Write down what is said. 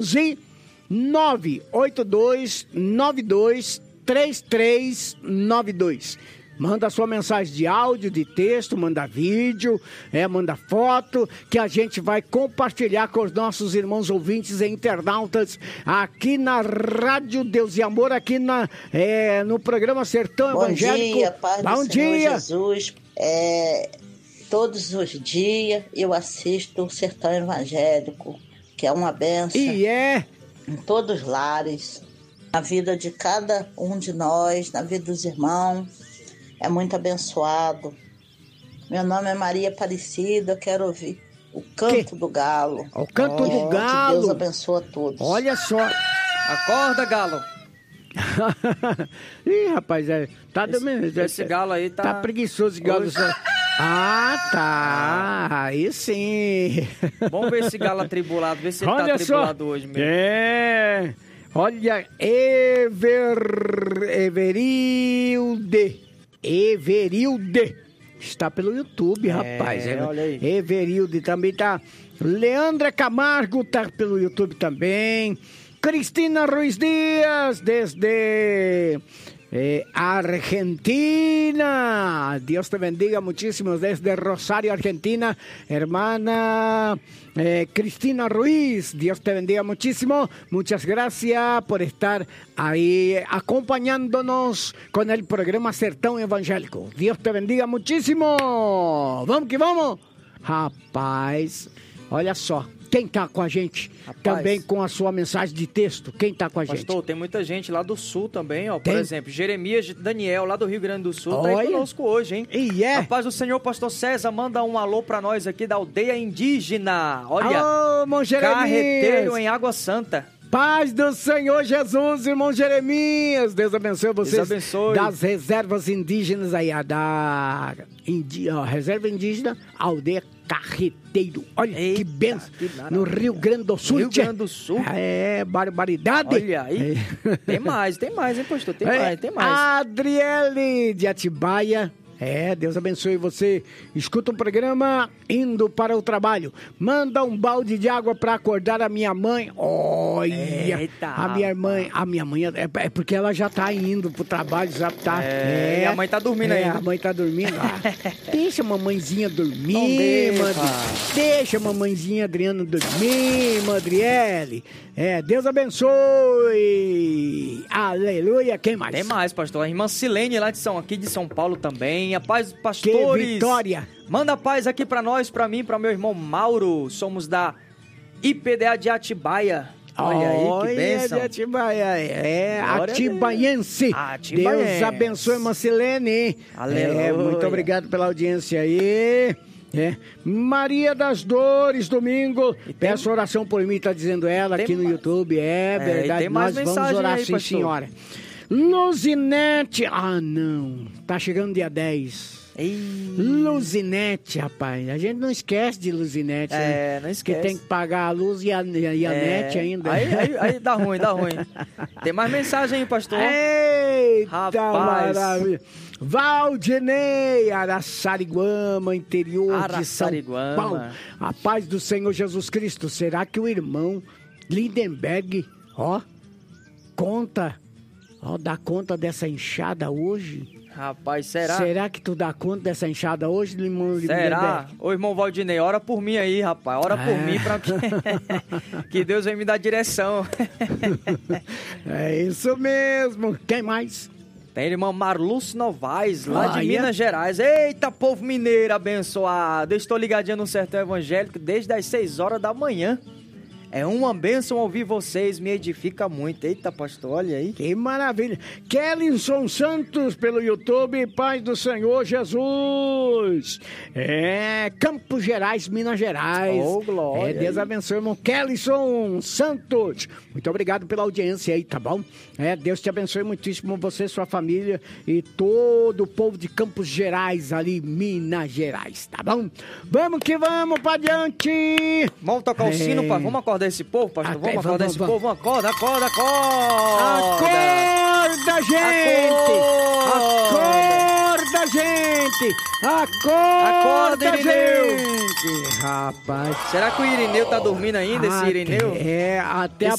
982923392. Manda sua mensagem de áudio, de texto, manda vídeo, manda foto, que a gente vai compartilhar com os nossos irmãos ouvintes e internautas aqui na Rádio Deus e Amor, aqui no programa Sertão Evangélico. Bom dia, paz do Senhor Jesus. Todos os dias eu assisto o Sertão Evangélico, que é uma bênção em todos os lares, na vida de cada um de nós, na vida dos irmãos. É muito abençoado. Meu nome é Maria Aparecida, eu quero ouvir o Canto do Galo. O Canto do Galo. Que Deus abençoe a todos. Olha só. Acorda, Galo. Ih, rapaz, tá dormindo. Esse galo aí tá... Tá preguiçoso de galo. Ah, tá. Aí sim. Vamos ver esse galo atribulado, ver se ele tá atribulado hoje mesmo. Olha, Everilde. Está pelo YouTube, rapaz. Olha aí. Everilde também tá. Leandra Camargo tá pelo YouTube também. Cristina Ruiz Dias, desde Argentina. Dios te bendiga muchísimo desde Rosario, Argentina. Hermana Cristina Ruiz, Dios te bendiga muchísimo. Muchas gracias por estar ahí acompañándonos con el programa Sertão Evangélico. Dios te bendiga muchísimo. Vamos que vamos. Rapaz, olha só. Quem tá com a gente? Rapaz, também com a sua mensagem de texto. Quem tá com a gente? Pastor, tem muita gente lá do Sul também, ó. Por exemplo, Jeremias Daniel, lá do Rio Grande do Sul, tá aí conosco hoje, hein? A paz do Senhor, pastor César, manda um alô pra nós aqui da aldeia indígena. Olha, alô, irmão Jeremias. Carreteiro em Água Santa. Paz do Senhor Jesus, irmão Jeremias. Deus abençoe vocês. Deus abençoe. Das reservas indígenas aí, reserva indígena, aldeia Carreteiro. Olha, que benção. No Rio Grande do Sul. Rio Grande do Sul. Barbaridade. Olha aí. Tem mais, hein, pastor? Tem mais. Adriele de Atibaia. Deus abençoe você. Escuta um programa indo para o trabalho. Manda um balde de água para acordar a minha mãe. Olha, a minha mãe é porque ela já tá indo pro trabalho, já tá. E a mãe tá dormindo ainda. A mãe tá dormindo. Deixa a mamãezinha dormir, deixa a mamãezinha Adriana dormir, Madriele. Deus abençoe. Aleluia. Quem mais? Tem mais, pastor. A irmã Silene lá aqui de São Paulo também. A paz dos pastores. Que vitória. Manda paz aqui pra nós, pra mim, pra meu irmão Mauro. Somos da IPDA de Atibaia. Olha aí, que bênção. De Atibaia, atibaiense. Deus abençoe, irmã Silene. Aleluia. Muito obrigado pela audiência aí. Maria das Dores, domingo. Peço oração por mim, tá dizendo ela aqui no YouTube. Verdade, nós vamos orar sim, senhora. Luzinete, não, tá chegando dia 10. Luzinete, rapaz, a gente não esquece de Luzinete, né? Não esquece. Que tem que pagar a luz e a net ainda. Aí dá ruim. Tem mais mensagem aí, pastor? Eita, rapaz. Maravilha. Valdinei, Araçariguama, interior de São Paulo. A paz do Senhor Jesus Cristo. Será que o irmão Lindenberg, dá conta dessa enxada hoje? Rapaz, será? Será que tu dá conta dessa enxada hoje, irmão Lindenberg? Será? Ô, irmão Valdinei, ora por mim aí, rapaz. Ora por mim pra que Deus vai me dar direção. É isso mesmo. Quem mais? Tem a irmã Marluce Novaes, lá de Minas Gerais. Eita, povo mineiro abençoado. Eu estou ligadinho no Sertão Evangélico desde as 6 horas da manhã. É uma bênção ouvir vocês, me edifica muito. Eita, pastor, olha aí. Que maravilha. Kellinson Santos pelo YouTube, paz do Senhor Jesus. Campos Gerais, Minas Gerais. Oh, glória. Deus abençoe, irmão Kellinson Santos. Muito obrigado pela audiência aí, tá bom? Deus te abençoe muitíssimo, você, sua família e todo o povo de Campos Gerais ali, Minas Gerais, tá bom? Vamos que vamos pra adiante. Vamos tocar o sino, vamos acordar esse povo, pastor? Vamos acordar esse povo? Acorda! Acorda, gente! Acorda, gente! Acorda, Irineu! gente! Rapaz. Será que o Irineu tá dormindo ainda, esse Irineu? Até a